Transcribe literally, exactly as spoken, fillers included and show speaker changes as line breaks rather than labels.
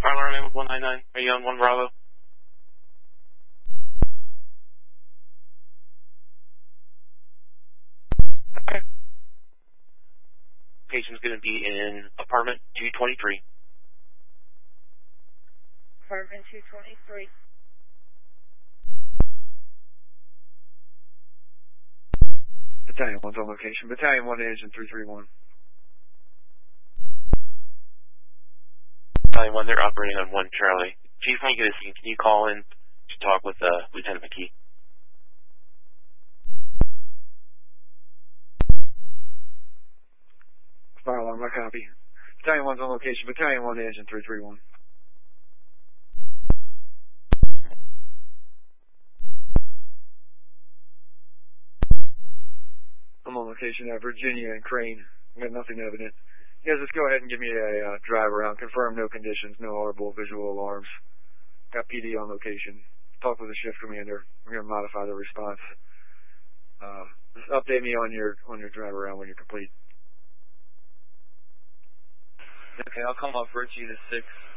Fire alarm man with one nine nine. Are you on one Bravo? Okay. Patient's going to be in apartment two twenty-three.
Apartment two twenty-three.
Battalion one's on location. Battalion one engine three three one.
Battalion one, they're operating on one Charlie. Chief, when you get a scene, can you call in to talk with uh, Lieutenant McKee?
Fire alarm, I copy. Battalion one's on location. Battalion one engine three three one. I'm on location at Virginia and Crane. I got nothing evident. You guys just go ahead and give me a uh, drive around. Confirm no conditions, no audible visual alarms. Got P D on location. Talk with the shift commander. We're going to modify the response. Uh, just update me on your on your drive around when you're complete.
Okay, I'll come off Virtue to six.